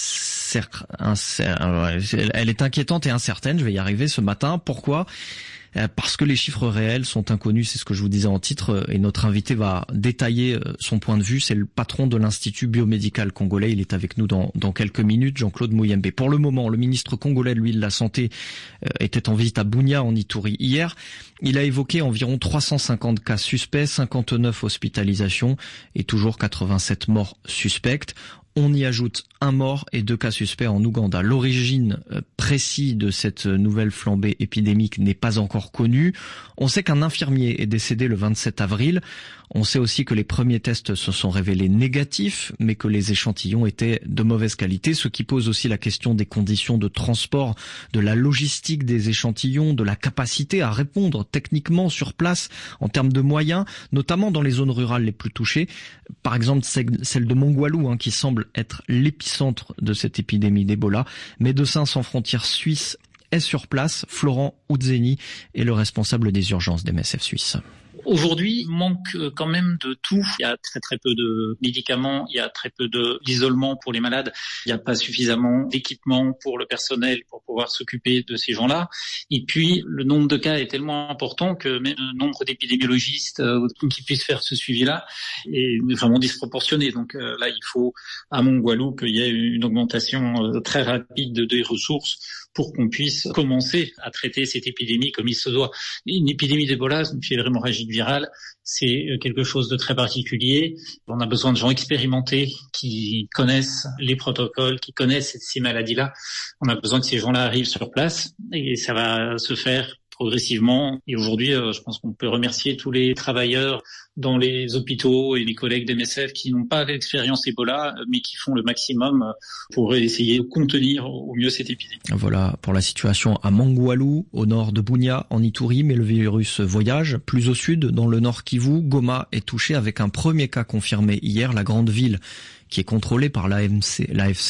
elle est inquiétante et incertaine, je vais y arriver ce matin. Pourquoi ? Parce que les chiffres réels sont inconnus, c'est ce que je vous disais en titre, et notre invité va détailler son point de vue. C'est le patron de l'Institut biomédical congolais, il est avec nous dans quelques minutes, Jean-Claude Mouyembe. Pour le moment, le ministre congolais, lui, de la Santé, était en visite à Bunia, en Ituri. Hier, il a évoqué environ 350 cas suspects, 59 hospitalisations et toujours 87 morts suspectes. On y ajoute un mort et 2 cas suspects en Ouganda. L'origine précise de cette nouvelle flambée épidémique n'est pas encore connue. On sait qu'un infirmier est décédé le 27 avril. On sait aussi que les premiers tests se sont révélés négatifs, mais que les échantillons étaient de mauvaise qualité, ce qui pose aussi la question des conditions de transport, de la logistique des échantillons, de la capacité à répondre techniquement sur place en termes de moyens, notamment dans les zones rurales les plus touchées. Par exemple, celle de Mongwalu, qui semble être l'épicentre de cette épidémie d'Ebola. Médecins sans frontières suisses est sur place. Florent Oudzeni est le responsable des urgences d'MSF Suisse. Aujourd'hui, manque quand même de tout. Il y a très peu de médicaments, il y a très peu d'isolement pour les malades, il n'y a pas suffisamment d'équipements pour le personnel pour pouvoir s'occuper de ces gens-là. Et puis, le nombre de cas est tellement important que même le nombre d'épidémiologistes qui puissent faire ce suivi-là est vraiment disproportionné. Donc là, il faut à Mongwalu qu'il y ait une augmentation très rapide des ressources pour qu'on puisse commencer à traiter cette épidémie comme il se doit. Une épidémie d'Ebola, une fièvre hémorragique virale, c'est quelque chose de très particulier. On a besoin de gens expérimentés qui connaissent les protocoles, qui connaissent ces maladies-là. On a besoin que ces gens-là arrivent sur place et ça va se faire progressivement. Et aujourd'hui, je pense qu'on peut remercier tous les travailleurs dans les hôpitaux et les collègues d'MSF qui n'ont pas d'expérience Ebola, mais qui font le maximum pour essayer de contenir au mieux cette épidémie. Voilà pour la situation à Mongwalu, au nord de Bunia, en Ituri, mais le virus voyage. Plus au sud, dans le nord Kivu, Goma est touché avec un premier cas confirmé hier, la grande ville qui est contrôlée par l'AFC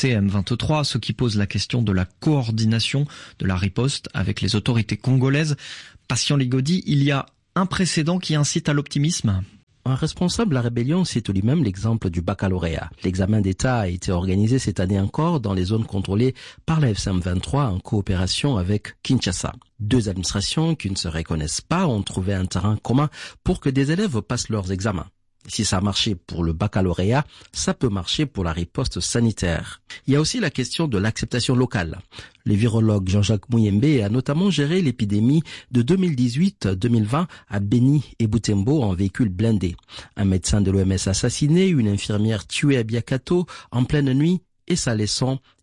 M23, ce qui pose la question de la coordination de la riposte avec les autorités congolaises. Patient Ligodi, il y a un précédent qui incite à l'optimisme. Un responsable de la rébellion cite lui-même l'exemple du baccalauréat. L'examen d'État a été organisé cette année encore dans les zones contrôlées par la FCM23 en coopération avec Kinshasa. 2 administrations qui ne se reconnaissent pas ont trouvé un terrain commun pour que des élèves passent leurs examens. Si ça a marché pour le baccalauréat, ça peut marcher pour la riposte sanitaire. Il y a aussi la question de l'acceptation locale. Le virologue Jean-Jacques Mouyembe a notamment géré l'épidémie de 2018-2020 à Beni et Butembo en véhicule blindé. Un médecin de l'OMS assassiné, une infirmière tuée à Biakato en pleine nuit et sa leçon,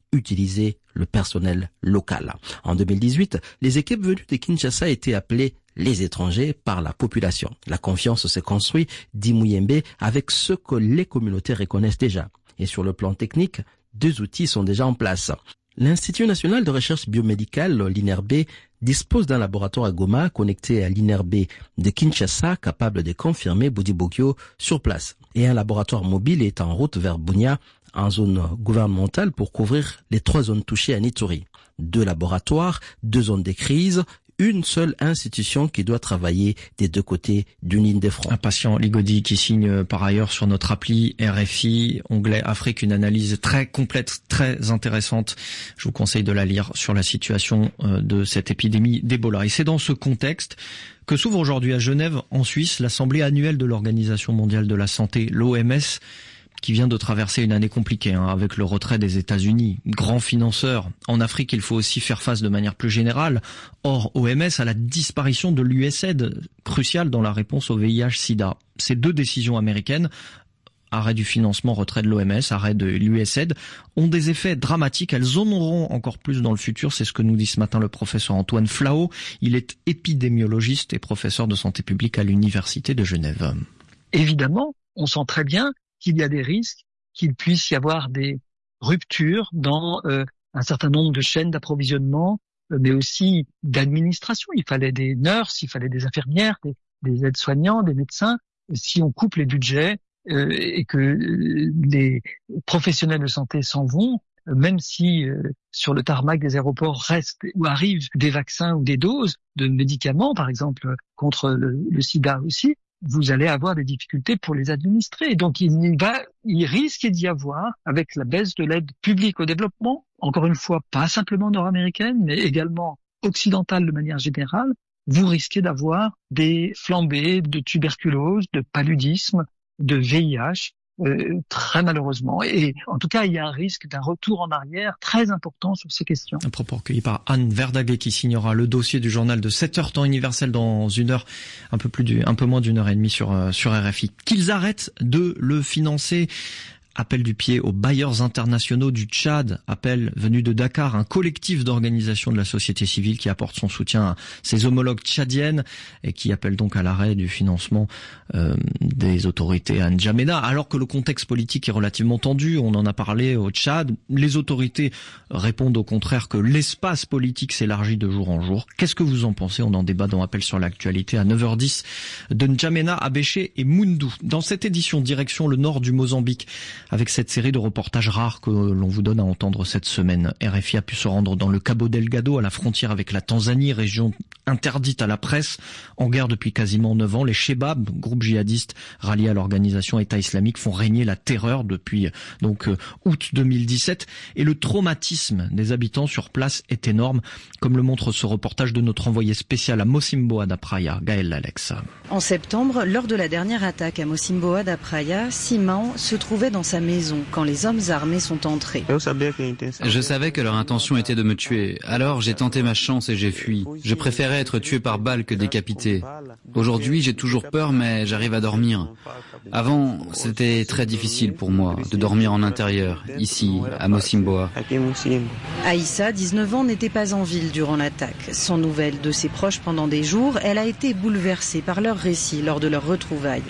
utiliser le personnel local. En 2018, les équipes venues de Kinshasa étaient appelées les étrangers par la population. La confiance se construit, dit Muyembe, avec ce que les communautés reconnaissent déjà. Et sur le plan technique, 2 outils sont déjà en place. L'Institut national de recherche biomédicale, l'INRB, dispose d'un laboratoire à Goma connecté à l'INRB de Kinshasa capable de confirmer Budi-Bokyo sur place. Et un laboratoire mobile est en route vers Bunia, en zone gouvernementale, pour couvrir les 3 zones touchées à Ituri. 2 laboratoires, 2 zones de crise, une seule institution qui doit travailler des 2 côtés d'une ligne de front. Un patient Ligodi qui signe par ailleurs sur notre appli RFI, onglet Afrique, une analyse très complète, très intéressante. Je vous conseille de la lire sur la situation de cette épidémie d'Ebola. Et c'est dans ce contexte que s'ouvre aujourd'hui à Genève, en Suisse, l'Assemblée annuelle de l'Organisation mondiale de la santé, l'OMS, qui vient de traverser une année compliquée avec le retrait des États-Unis, grand financeur. En Afrique, il faut aussi faire face de manière plus générale, hors OMS, à la disparition de l'USAID, cruciale dans la réponse au VIH-Sida. Ces 2 décisions américaines, arrêt du financement, retrait de l'OMS, arrêt de l'USAID, ont des effets dramatiques. Elles en auront encore plus dans le futur. C'est ce que nous dit ce matin le professeur Antoine Flao. Il est épidémiologiste et professeur de santé publique à l'Université de Genève. Évidemment, on sent très bien qu'il y a des risques, qu'il puisse y avoir des ruptures dans un certain nombre de chaînes d'approvisionnement, mais aussi d'administration. Il fallait des nurses, il fallait des infirmières, des aides-soignants, des médecins. Si on coupe les budgets et que les professionnels de santé s'en vont, même si sur le tarmac des aéroports restent ou arrivent des vaccins ou des doses de médicaments, par exemple contre le sida aussi, vous allez avoir des difficultés pour les administrer. Donc il risque d'y avoir, avec la baisse de l'aide publique au développement, encore une fois, pas simplement nord-américaine, mais également occidentale de manière générale, vous risquez d'avoir des flambées de tuberculose, de paludisme, de VIH, très malheureusement. Et en tout cas, il y a un risque d'un retour en arrière très important sur ces questions. Un propos recueilli par Anne Verdaguet qui signera le dossier du journal de 7h temps universel dans 1 heure, un peu moins d'1 heure et demie sur RFI. Qu'ils arrêtent de le financer. Appel du pied aux bailleurs internationaux du Tchad, appel venu de Dakar, un collectif d'organisations de la société civile qui apporte son soutien à ses homologues tchadiennes et qui appelle donc à l'arrêt du financement des autorités à N'Djamena. Alors que le contexte politique est relativement tendu, on en a parlé au Tchad, les autorités répondent au contraire que l'espace politique s'élargit de jour en jour. Qu'est-ce que vous en pensez? On en débat dans Appel sur l'actualité à 9h10 de N'Djamena, Abéché et Moundou. Dans cette édition, direction le nord du Mozambique, avec cette série de reportages rares que l'on vous donne à entendre cette semaine. RFI a pu se rendre dans le Cabo Delgado, à la frontière avec la Tanzanie, région interdite à la presse, en guerre depuis quasiment 9 ans. Les Shebab, groupe djihadiste rallié à l'organisation État islamique, font régner la terreur depuis août 2017. Et le traumatisme des habitants sur place est énorme, comme le montre ce reportage de notre envoyé spécial à Mocimboa da Praia, Gaël Alex. En septembre, lors de la dernière attaque à Mocimboa da Praia, Simão se trouvait dans sa maison quand les hommes armés sont entrés. Je savais que leur intention était de me tuer, alors j'ai tenté ma chance et j'ai fui. Je préférais être tué par balle que décapité. Aujourd'hui, j'ai toujours peur, mais j'arrive à dormir. Avant, c'était très difficile pour moi de dormir en intérieur, ici, à Mocimboa. Aïssa, 19 ans, n'était pas en ville durant l'attaque. Sans nouvelles de ses proches pendant des jours, elle a été bouleversée par leur récit lors de leur retrouvailles.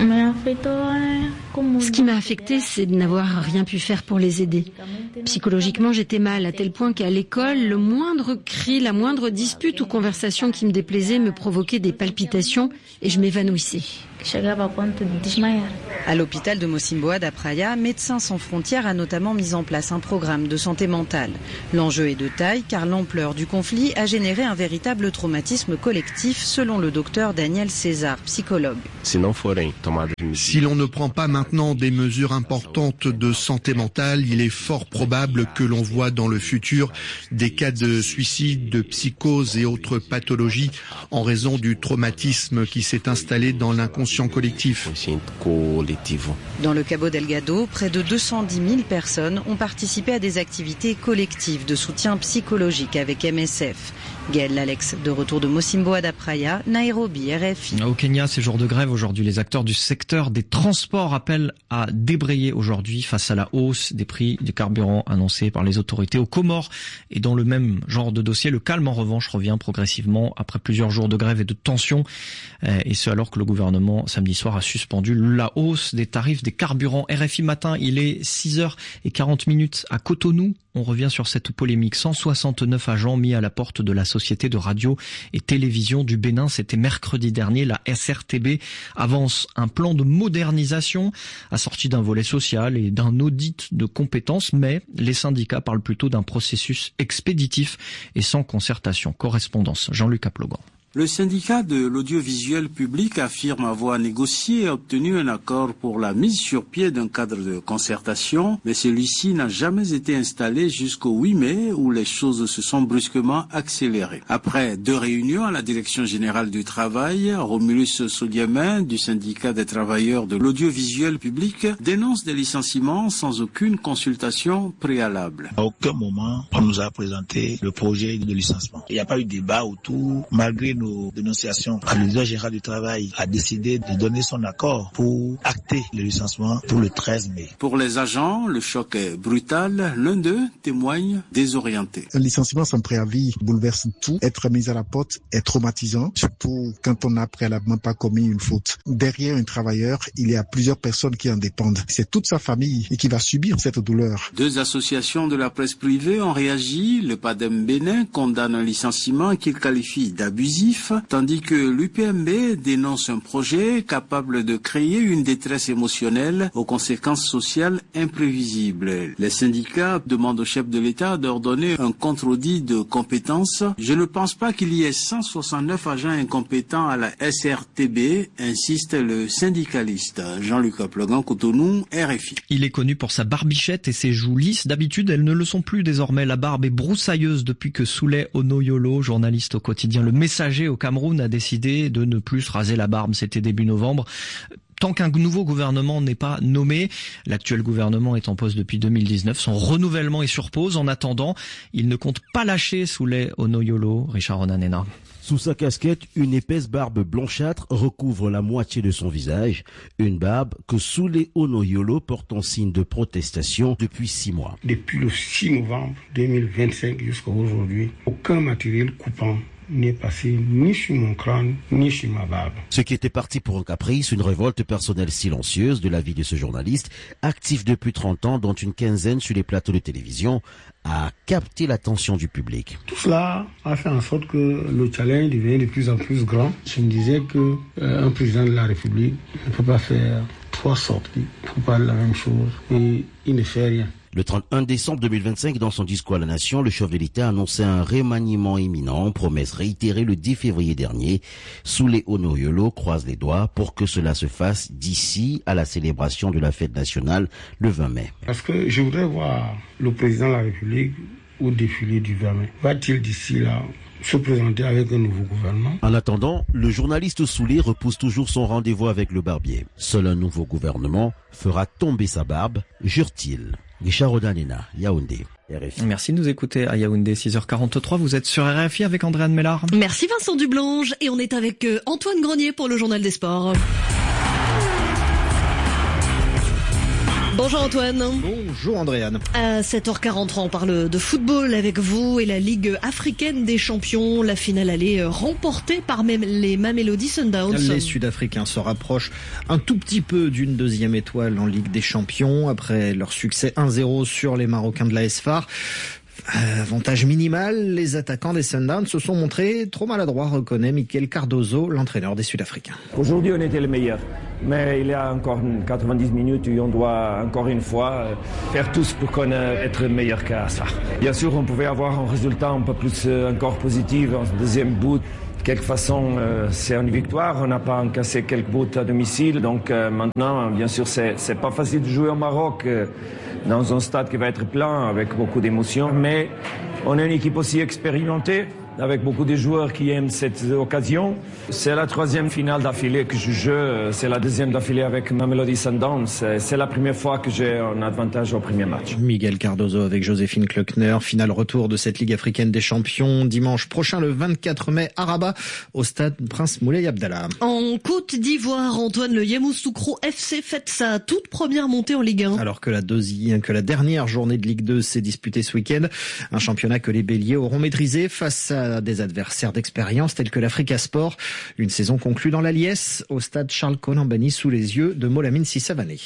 Ce qui m'a affectée, c'est de n'avoir rien pu faire pour les aider. Psychologiquement, j'étais mal, à tel point qu'à l'école, le moindre cri, la moindre dispute ou conversation qui me déplaisait me provoquait des palpitations et je m'évanouissais. À l'hôpital de Mocimboa da Praia, Médecins sans frontières a notamment mis en place un programme de santé mentale. L'enjeu est de taille car l'ampleur du conflit a généré un véritable traumatisme collectif selon le docteur Daniel César, psychologue. Si l'on ne prend pas maintenant des mesures importantes de santé mentale, il est fort probable que l'on voit dans le futur des cas de suicide, de psychose et autres pathologies en raison du traumatisme qui s'est installé dans l'inconscient collectif. Dans le Cabo Delgado, près de 210 000 personnes ont participé à des activités collectives de soutien psychologique avec MSF. Gaël Alex, de retour de Mocimboa da Praia, Nairobi, RFI. Au Kenya, c'est jour de grève aujourd'hui. Les acteurs du secteur des transports appellent à débrayer aujourd'hui face à la hausse des prix du carburant annoncés par les autorités. Aux Comores et dans le même genre de dossier, le calme en revanche revient progressivement après plusieurs jours de grève et de tension. Et ce alors que le gouvernement samedi soir a suspendu la hausse des tarifs des carburants. RFI matin, il est 6h40 à Cotonou. On revient sur cette polémique. 169 agents mis à la porte de la Société de radio et télévision du Bénin. C'était mercredi dernier. La SRTB avance un plan de modernisation assorti d'un volet social et d'un audit de compétences. Mais les syndicats parlent plutôt d'un processus expéditif et sans concertation. Correspondance Jean-Luc Aplogan. Le syndicat de l'audiovisuel public affirme avoir négocié et obtenu un accord pour la mise sur pied d'un cadre de concertation, mais celui-ci n'a jamais été installé jusqu'au 8 mai où les choses se sont brusquement accélérées. Après 2 réunions à la Direction générale du travail, Romulus Sodiamin du syndicat des travailleurs de l'audiovisuel public dénonce des licenciements sans aucune consultation préalable. À aucun moment, on nous a présenté le projet de licenciement. Il n'y a pas eu de débat autour, malgré nos dénonciations. Le directeur général du travail a décidé de donner son accord pour acter le licenciement pour le 13 mai. Pour les agents, le choc est brutal. L'un d'eux témoigne désorienté. Un licenciement sans préavis bouleverse tout. Être mis à la porte est traumatisant, surtout quand on n'a préalablement pas commis une faute. Derrière un travailleur, il y a plusieurs personnes qui en dépendent. C'est toute sa famille qui va subir cette douleur. 2 associations de la presse privée ont réagi. Le PADEM Bénin condamne un licenciement qu'il qualifie d'abusif, tandis que l'UPMB dénonce un projet capable de créer une détresse émotionnelle aux conséquences sociales imprévisibles. Les syndicats demandent au chef de l'État d'ordonner un contre-audit de compétences. Je ne pense pas qu'il y ait 169 agents incompétents à la SRTB, insiste le syndicaliste. Jean-Luc Aplogan, Cotonou, RFI. Il est connu pour sa barbichette et ses joues lisses. D'habitude, elles ne le sont plus désormais. La barbe est broussailleuse depuis que Souley Onoyolo, journaliste au quotidien Le Messager au Cameroun, a décidé de ne plus se raser la barbe. C'était début novembre. Tant qu'un nouveau gouvernement n'est pas nommé, l'actuel gouvernement est en poste depuis 2019. Son renouvellement est sur pause. En attendant, il ne compte pas lâcher Souley Onoyolo. Richard Onanena. Sous sa casquette, une épaisse barbe blanchâtre recouvre la moitié de son visage. Une barbe que Souley Onoyolo porte en signe de protestation depuis 6 mois. Depuis le 6 novembre 2025 jusqu'à aujourd'hui, aucun matériel coupant n'est passé ni sur mon crâne, ni sur ma barbe. Ce qui était parti pour un caprice, une révolte personnelle silencieuse de la vie de ce journaliste, actif depuis 30 ans, dont une quinzaine sur les plateaux de télévision, a capté l'attention du public. Tout cela a fait en sorte que le challenge devient de plus en plus grand. Je me disais que un président de la République ne peut pas faire 3 sorties pour parler de la même chose et il ne fait rien. Le 31 décembre 2025, dans son discours à la nation, le chef de l'État annonçait un remaniement imminent, promesse réitérée le 10 février dernier. Souley Onoyolo croise les doigts pour que cela se fasse d'ici à la célébration de la fête nationale le 20 mai. Parce que je voudrais voir le président de la République au défilé du 20 mai. Va-t-il d'ici là se présenter avec un nouveau gouvernement? En attendant, le journaliste Souley repousse toujours son rendez-vous avec le barbier. Seul un nouveau gouvernement fera tomber sa barbe, jure-t-il. Richard Odanena, Yaoundé, RFI. Merci de nous écouter à Yaoundé, 6h43. Vous êtes sur RFI avec Andréane Mellard. Merci Vincent Dublange. Et on est avec Antoine Grenier pour le Journal des Sports. Bonjour Antoine. Bonjour Andréane. À 7h43, on parle de football avec vous et la Ligue africaine des champions. La finale allait remportée par même les Mamelodi Sundowns. Les Sud-Africains se rapprochent un tout petit peu d'une 2e étoile en Ligue des champions après leur succès 1-0 sur les Marocains de l'AS FAR. Avantage minimal, les attaquants des Sundowns se sont montrés trop maladroits, reconnaît Mikel Cardozo, l'entraîneur des Sud-Africains. Aujourd'hui, on était les meilleurs. Mais il y a encore 90 minutes où on doit encore une fois faire tout pour être meilleur qu'à ça. Bien sûr, on pouvait avoir un résultat un peu plus encore positif en 2e but. De quelque façon, c'est une victoire. On n'a pas encaissé quelques buts à domicile. Donc maintenant, bien sûr, c'est pas facile de jouer au Maroc dans un stade qui va être plein avec beaucoup d'émotions. Mais on est une équipe aussi expérimentée. avec beaucoup de joueurs qui aiment cette occasion. C'est la 3e finale d'affilée que je joue, c'est la 2e d'affilée avec Mamelodi Sundowns. C'est la première fois que j'ai un avantage au premier match. Miguel Cardozo avec Joséphine Klöckner, finale retour de cette Ligue africaine des champions dimanche prochain le 24 mai à Rabat au stade Prince Moulay Abdallah. En Côte d'Ivoire, Antoine, le Yamoussoukro FC fête sa toute première montée en Ligue 1. Alors que la dernière journée de Ligue 2 s'est disputée ce week-end, un championnat que les Béliers auront maîtrisé face à des adversaires d'expérience tels que l'Africa Sport. Une saison conclue dans la liesse au stade Charles Konan-Banny sous les yeux de Molamine Sissavané.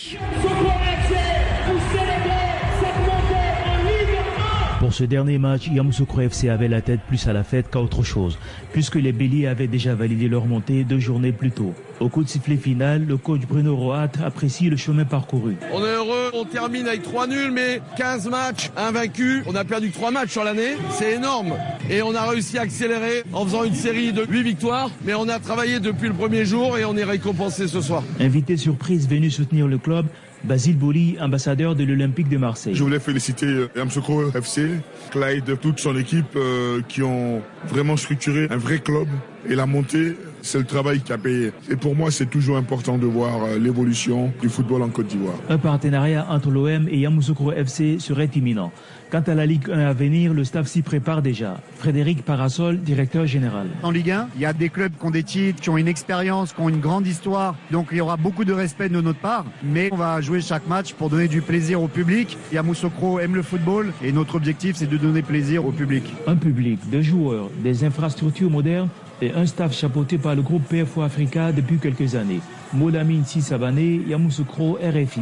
Pour ce dernier match, Yamoussoukro FC avait la tête plus à la fête qu'à autre chose, puisque les Béliers avaient déjà validé leur montée 2 journées plus tôt. Au coup de sifflet final, le coach Bruno Roat apprécie le chemin parcouru. On est heureux, on termine avec 3 nuls, mais 15 matchs invaincus. On a perdu 3 matchs sur l'année, c'est énorme. Et on a réussi à accélérer en faisant une série de 8 victoires, mais on a travaillé depuis le premier jour et on est récompensé ce soir. Invité surprise venu soutenir le club, Basile Boli, ambassadeur de l'Olympique de Marseille. Je voulais féliciter Yamoussoukro FC, Clyde, toute son équipe qui ont vraiment structuré un vrai club. Et la montée, c'est le travail qui a payé. Et pour moi, c'est toujours important de voir l'évolution du football en Côte d'Ivoire. Un partenariat entre l'OM et Yamoussoukro FC serait imminent. Quant à la Ligue 1 à venir, le staff s'y prépare déjà. Frédéric Parasol, directeur général. En Ligue 1, il y a des clubs qui ont des titres, qui ont une expérience, qui ont une grande histoire. Donc il y aura beaucoup de respect de notre part. Mais on va jouer chaque match pour donner du plaisir au public. Yamoussoukro aime le football et notre objectif, c'est de donner plaisir au public. Un public, des joueurs, des infrastructures modernes et un staff chapeauté par le groupe PFO Africa depuis quelques années. Molamine Sissavané, Yamoussoukro, RFI.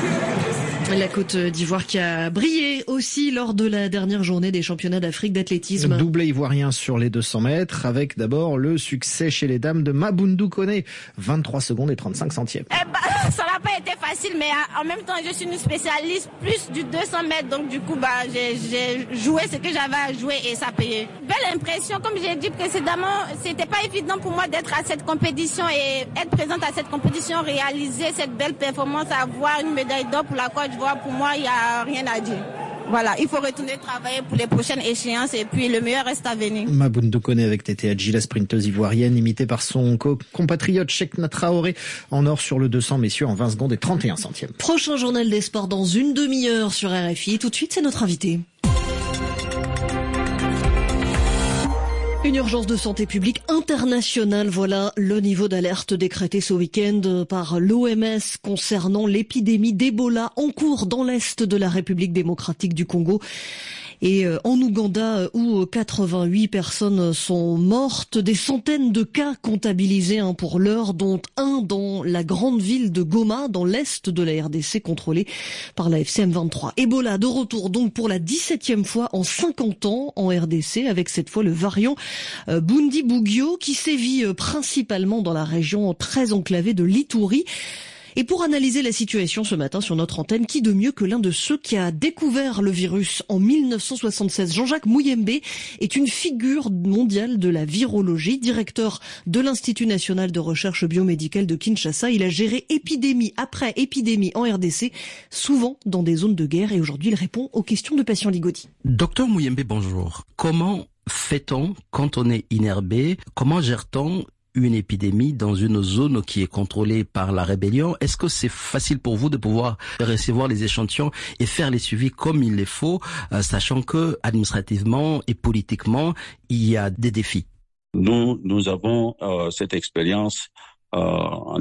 La Côte d'Ivoire qui a brillé aussi lors de la dernière journée des championnats d'Afrique d'athlétisme. Doublé ivoirien sur les 200 mètres avec d'abord le succès chez les dames de Mabundu Koné, 23 secondes et 35 centièmes. Ça n'a pas été facile, mais en même temps je suis une spécialiste plus du 200 mètres, donc du coup j'ai joué ce que j'avais à jouer et ça payait. Belle impression, comme j'ai dit précédemment, c'était pas évident pour moi d'être à cette compétition et être présente à cette compétition, réaliser cette belle performance, avoir une médaille d'or pour la Côte d'Ivoire, pour moi il n'y a rien à dire. Voilà, il faut retourner travailler pour les prochaines échéances et puis le meilleur reste à venir. Mabundu Koné avec Tété Hadji, la sprinteuse ivoirienne imitée par son compatriote Cheikhna Traoré en or sur le 200 messieurs en 20 secondes et 31 centièmes. Prochain journal des sports dans une demi-heure sur RFI. Tout de suite, c'est notre invité. Une urgence de santé publique internationale, voilà le niveau d'alerte décrété ce week-end par l'OMS concernant l'épidémie d'Ebola en cours dans l'est de la République démocratique du Congo. Et en Ouganda, où 88 personnes sont mortes, des centaines de cas comptabilisés pour l'heure, dont un dans la grande ville de Goma, dans l'est de la RDC, contrôlée par la FCM23. Ebola de retour donc pour la 17e fois en 50 ans en RDC, avec cette fois le variant Bundibugyo qui sévit principalement dans la région très enclavée de l'Ituri. Et pour analyser la situation ce matin sur notre antenne, qui de mieux que l'un de ceux qui a découvert le virus en 1976. Jean-Jacques Mouyembe est une figure mondiale de la virologie, directeur de l'Institut national de recherche biomédicale de Kinshasa. Il a géré épidémie après épidémie en RDC, souvent dans des zones de guerre, et aujourd'hui il répond aux questions de Patient Ligodi. Docteur Mouyembe, bonjour. Comment fait-on quand on est inherbé? Comment gère-t-on une épidémie dans une zone qui est contrôlée par la rébellion? Est-ce que c'est facile pour vous de pouvoir recevoir les échantillons et faire les suivis comme il les faut, sachant que administrativement et politiquement, il y a des défis? Nous avons cette expérience en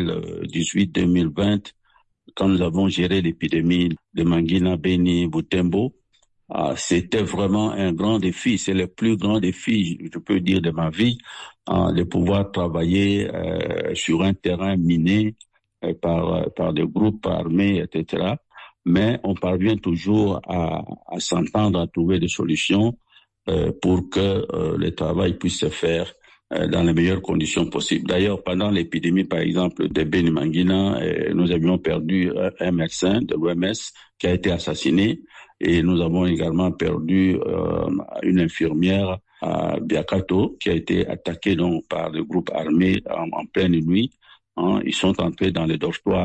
2018-2020, quand nous avons géré l'épidémie de Mangina, Beni, Butembo. C'était vraiment un grand défi. C'est le plus grand défi, je peux dire, de ma vie, de pouvoir travailler sur un terrain miné par des groupes armés, etc. Mais on parvient toujours à s'entendre, à trouver des solutions pour que le travail puisse se faire dans les meilleures conditions possibles. D'ailleurs, pendant l'épidémie, par exemple, de Beni Mangina, nous avions perdu un médecin de l'OMS qui a été assassiné. Et nous avons également perdu une infirmière à Biakato qui a été attaquée donc par le groupe armé en pleine nuit. Ils sont entrés dans les dortoirs